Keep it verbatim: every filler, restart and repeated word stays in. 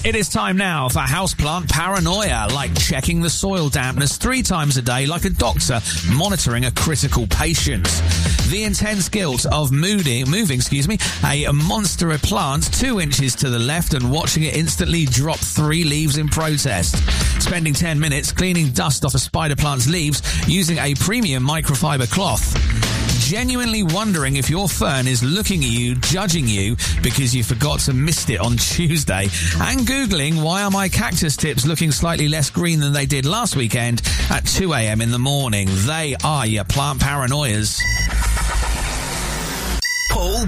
It is time now for houseplant paranoia, like checking the soil dampness three times a day like a doctor monitoring a critical patient. The intense guilt of moving, moving, excuse me, a monster of plant two inches to the left and watching it instantly drop three leaves in protest. Spending ten minutes cleaning dust off a spider plant's leaves using a premium microfiber cloth. Genuinely wondering if your fern is looking at you, judging you because you forgot to mist it on Tuesday, and Googling why are my cactus tips looking slightly less green than they did last weekend at two a.m. in the morning. They are your plant paranoias. Paul